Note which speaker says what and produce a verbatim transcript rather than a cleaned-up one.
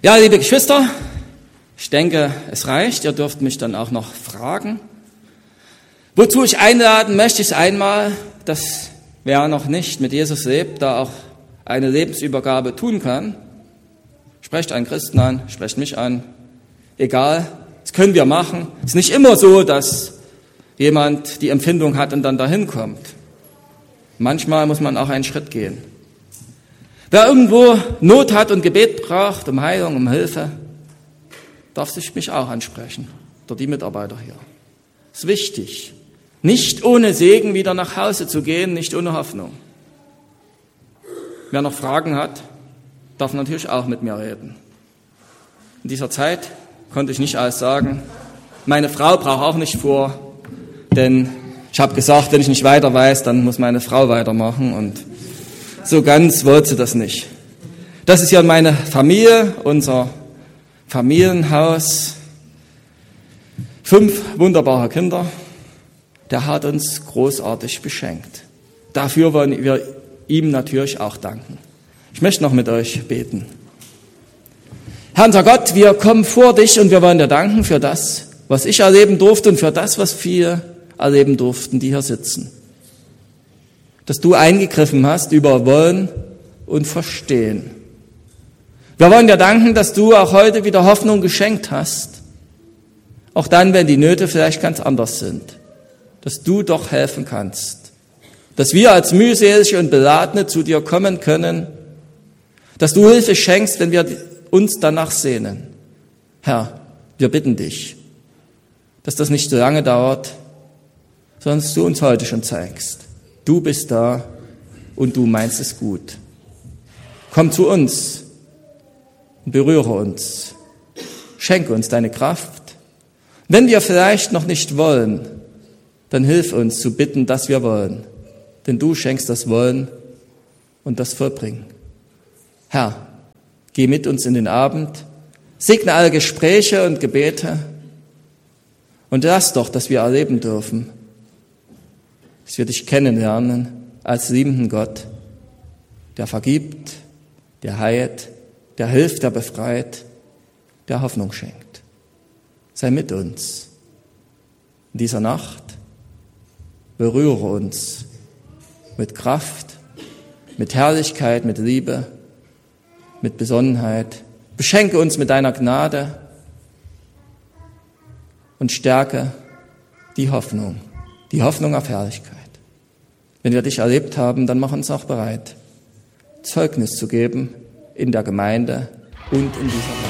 Speaker 1: Ja, liebe Geschwister, ich denke, es reicht. Ihr dürft mich dann auch noch fragen. Wozu ich einladen möchte, ist einmal, dass wer noch nicht mit Jesus lebt, da auch eine Lebensübergabe tun kann. Sprecht einen Christen an, sprecht mich an. Egal, das können wir machen. Es ist nicht immer so, dass jemand die Empfindung hat und dann dahin kommt. Manchmal muss man auch einen Schritt gehen. Wer irgendwo Not hat und Gebet braucht, um Heilung, um Hilfe, darf sich mich auch ansprechen, oder die Mitarbeiter hier. Es ist wichtig, nicht ohne Segen wieder nach Hause zu gehen, nicht ohne Hoffnung. Wer noch Fragen hat, darf natürlich auch mit mir reden. In dieser Zeit konnte ich nicht alles sagen. Meine Frau braucht auch nicht vor, denn ich habe gesagt, wenn ich nicht weiter weiß, dann muss meine Frau weitermachen und so ganz wollte sie das nicht. Das ist ja meine Familie, unser Familienhaus. Fünf wunderbare Kinder. Der hat uns großartig beschenkt. Dafür wollen wir ihm natürlich auch danken. Ich möchte noch mit euch beten. Herr unser Gott, wir kommen vor dich und wir wollen dir danken für das, was ich erleben durfte und für das, was viele erleben durften, die hier sitzen. Dass du eingegriffen hast über Wollen und Verstehen. Wir wollen dir danken, dass du auch heute wieder Hoffnung geschenkt hast. Auch dann, wenn die Nöte vielleicht ganz anders sind. Dass du doch helfen kannst. Dass wir als mühselige und Beladene zu dir kommen können. Dass du Hilfe schenkst, wenn wir uns danach sehnen. Herr, wir bitten dich, dass das nicht so lange dauert, sondern dass du uns heute schon zeigst. Du bist da und du meinst es gut. Komm zu uns und berühre uns. Schenke uns deine Kraft. Wenn wir vielleicht noch nicht wollen, dann hilf uns zu bitten, dass wir wollen. Denn du schenkst das Wollen und das Vollbringen. Herr, geh mit uns in den Abend, segne alle Gespräche und Gebete und lass doch, dass wir erleben dürfen, dass wir dich kennenlernen als liebenden Gott, der vergibt, der heilt, der hilft, der befreit, der Hoffnung schenkt. Sei mit uns in dieser Nacht, berühre uns mit Kraft, mit Herrlichkeit, mit Liebe, mit Besonnenheit. Beschenke uns mit deiner Gnade und stärke die Hoffnung, die Hoffnung auf Herrlichkeit. Wenn wir dich erlebt haben, dann mach uns auch bereit, Zeugnis zu geben in der Gemeinde und in dieser Welt.